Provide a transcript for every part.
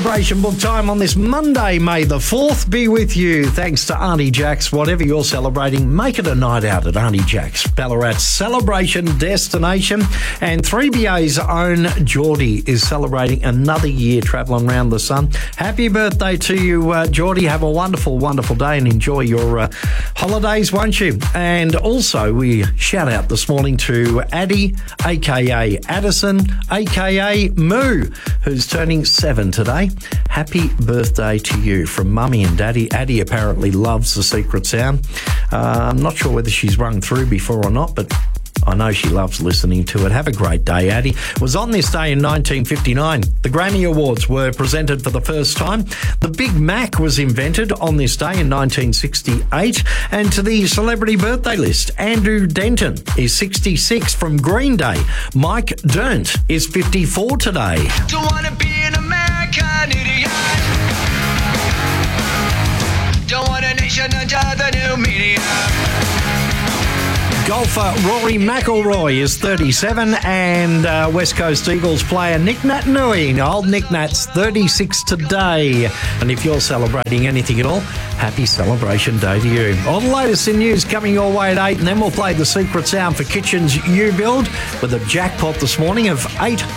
celebration book time on this Monday, May the 4th. Be with you. Thanks to Auntie Jack's. Whatever you're celebrating, make it a night out at Auntie Jack's, Ballarat's celebration destination. And 3BA's own Geordie is celebrating another year travelling around the sun. Happy birthday to you, Geordie. Have a wonderful, wonderful day and enjoy your holidays, won't you? And also, we shout out this morning to Addie, a.k.a. Addison, a.k.a. Moo, who's turning 7 today. Happy birthday to you from Mummy and Daddy. Addie apparently loves The Secret Sound. I'm not sure whether she's rung through before or not, but I know she loves listening to it. Have a great day, Addie. It was on this day in 1959. The Grammy Awards were presented for the first time. The Big Mac was invented on this day in 1968. And to the celebrity birthday list, Andrew Denton is 66 from Green Day. Mike Dirnt is 54 today. Don't wanna be an American idiot. Don't want a nation under the new media. Golfer Rory McIlroy is 37 and West Coast Eagles player Nick Naitanui. Old Nick Nat's 36 today. And if you're celebrating anything at all, happy celebration day to you. All the latest in news coming your way at 8, and then we'll play The Secret Sound for Kitchens You Build with a jackpot this morning of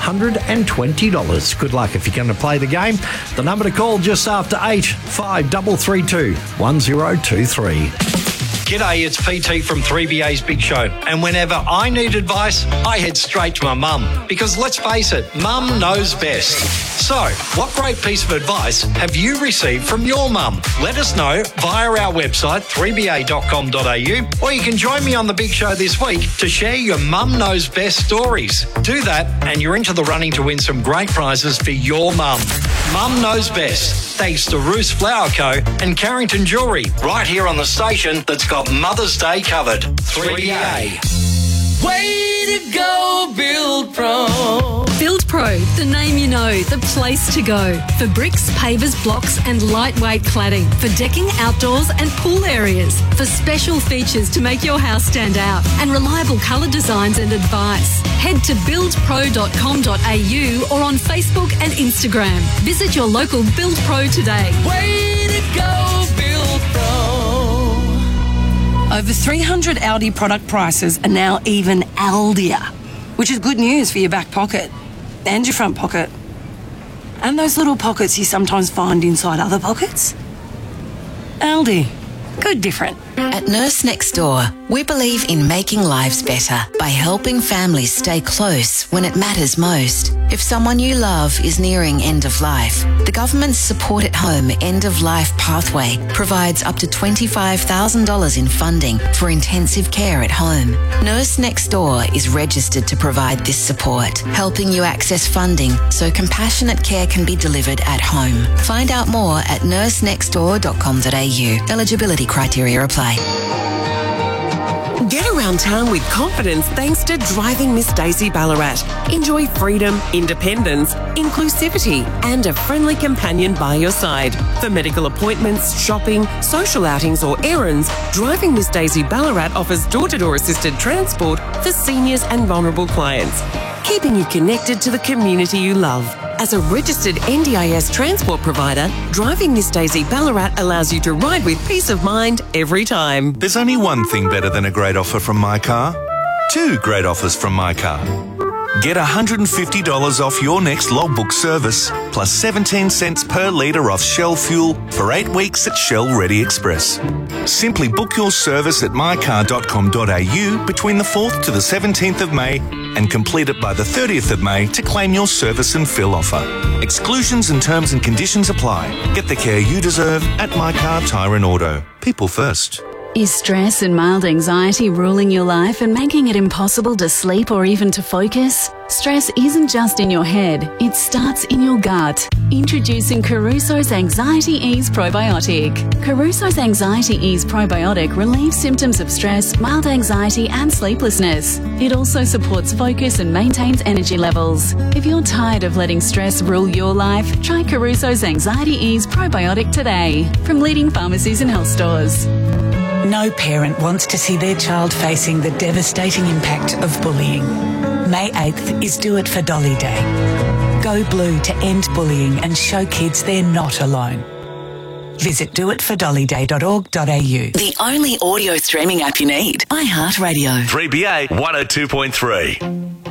$820. Good luck if you're going to play the game. The number to call just after 8, 5332 1023. G'day, it's PT from 3BA's Big Show. And whenever I need advice, I head straight to my mum. Because let's face it, mum knows best. So, what great piece of advice have you received from your mum? Let us know via our website, 3ba.com.au, or you can join me on the Big Show this week to share your mum knows best stories. Do that, and you're into the running to win some great prizes for your mum. Mum knows best, thanks to Roos Flower Co. and Carrington Jewellery, right here on the station that's got Mother's Day covered. 3BA. Way to go, Build Pro. Build Pro, the name you know, the place to go. For bricks, pavers, blocks and lightweight cladding. For decking, outdoors and pool areas. For special features to make your house stand out. And reliable colour designs and advice. Head to buildpro.com.au or on Facebook and Instagram. Visit your local Build Pro today. Way to go, Build Pro. Over 300 Aldi product prices are now even Aldier, which is good news for your back pocket and your front pocket. And those little pockets you sometimes find inside other pockets. Aldi. Good different. At Nurse Next Door, we believe in making lives better by helping families stay close when it matters most. If someone you love is nearing end of life, the government's Support at Home End of Life Pathway provides up to $25,000 in funding for intensive care at home. Nurse Next Door is registered to provide this support, helping you access funding so compassionate care can be delivered at home. Find out more at nursenextdoor.com.au. Eligibility criteria apply. Get around town with confidence thanks to Driving Miss Daisy Ballarat. Enjoy freedom, independence, inclusivity and a friendly companion by your side. For medical appointments, shopping, social outings or errands, Driving Miss Daisy Ballarat offers door-to-door assisted transport for seniors and vulnerable clients, keeping you connected to the community you love. As a registered NDIS transport provider, Driving Miss Daisy Ballarat allows you to ride with peace of mind every time. There's only one thing better than a great offer from My Car. Two great offers from My Car. Get $150 off your next logbook service, plus 17 cents per litre off Shell fuel for 8 weeks at Shell Ready Express. Simply book your service at mycar.com.au between the 4th to the 17th of May and complete it by the 30th of May to claim your service and fill offer. Exclusions and terms and conditions apply. Get the care you deserve at My Car Tyre and Auto. People first. Is stress and mild anxiety ruling your life and making it impossible to sleep or even to focus? Stress isn't just in your head, it starts in your gut. Introducing Caruso's Anxiety Ease Probiotic. Caruso's Anxiety Ease Probiotic relieves symptoms of stress, mild anxiety and sleeplessness. It also supports focus and maintains energy levels. If you're tired of letting stress rule your life, try Caruso's Anxiety Ease Probiotic today from leading pharmacies and health stores. No parent wants to see their child facing the devastating impact of bullying. May 8th is Do It for Dolly Day. Go blue to end bullying and show kids they're not alone. Visit doitfordollyday.org.au. The only audio streaming app you need. iHeartRadio. 3BA 102.3.